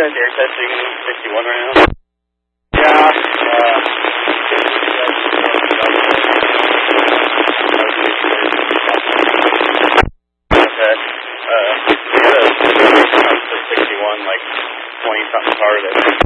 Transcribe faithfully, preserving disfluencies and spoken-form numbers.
guys air testing sixty-one right now? Yeah. Uh, okay. Uh, we had a sixty-one, like twenty something car that